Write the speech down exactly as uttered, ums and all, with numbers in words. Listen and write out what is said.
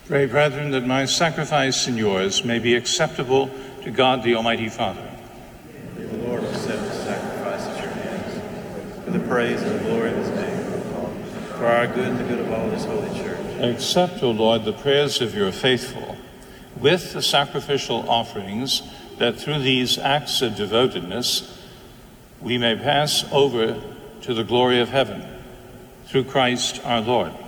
Pray, brethren, that my sacrifice and yours may be acceptable to God the Almighty Father. May the Lord accept the sacrifice at your hands, for the praise and the glory of his name, for our good and the good of all his holy church. Accept, O Lord, the prayers of your faithful, with the sacrificial offerings, that through these acts of devotedness we may pass over to the glory of heaven. Through Christ our Lord.